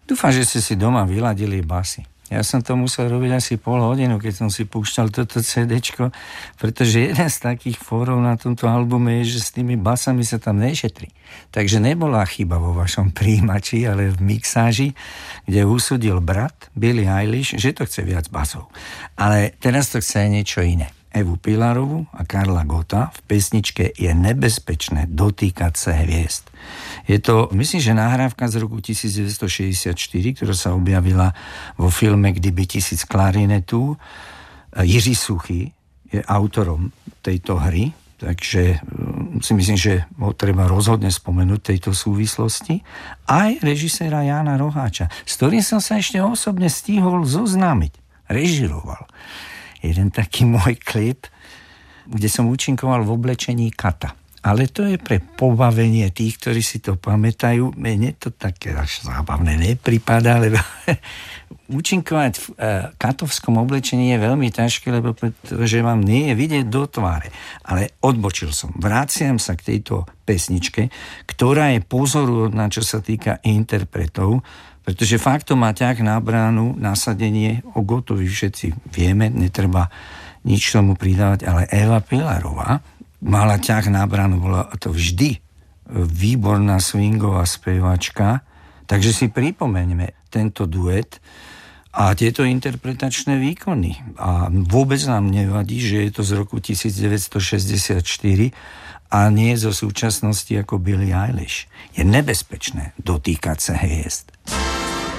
Dúfam, že ste si doma vyladili basy. Ja som to musel robiť asi pol hodinu, keď som si púšťal toto CDčko, pretože jeden z takých fórov na tomto albume je, že s tými basami sa tam nešetrí. Takže nebola chyba vo vašom príjimači, ale v mixáži, kde usúdil brat Billie Eilish, že to chce viac basov. Ale teraz to chce niečo iné. Evu Pilarovú a Karla Gotta v pesničke Je nebezpečné dotýkať sa hviezd. Je to, myslím, že nahrávka z roku 1964, ktorá sa objavila vo filme Kdyby tisíc klarinetů. Jiří Suchý je autorom tejto hry, takže si myslím, že ho treba rozhodne spomenúť tejto súvislosti. Aj režiséra Jána Roháča, s ktorým som sa ešte osobne stihol zoznámiť. Režiroval jeden taký môj klip, kde som účinkoval v oblečení kata. Ale to je pre pobavenie tých, ktorí si to pamätajú. Mne to také až zábavné nepripadá, lebo účinkovať v katovskom oblečení je veľmi ťažké, lebo pretože vám nie je vidieť do tváre. Ale odbočil som. Vraciam sa k tejto pesničke, ktorá je pozoruhodná, čo sa týka interpretov, pretože fakt to má ťah na bránu, nasadenie, o Gottovi všetci vieme, netreba nič tomu pridávať, ale Eva Pilarová mala ťah na bránu, bola to vždy výborná swingová spevačka, takže si pripomeňme tento duet a tieto interpretačné výkony. A vôbec nám nevadí, že je to z roku 1964 a nie zo súčasnosti ako Billie Eilish. Je nebezpečné dotýkať sa hviezd.